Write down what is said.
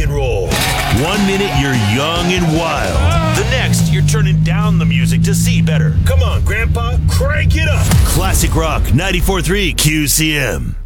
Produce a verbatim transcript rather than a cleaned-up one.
and roll. One minute you're young and wild. The next you're turning down the music to see better. Come on, Grandpa, crank it up. Classic Rock ninety-four point three Q C M.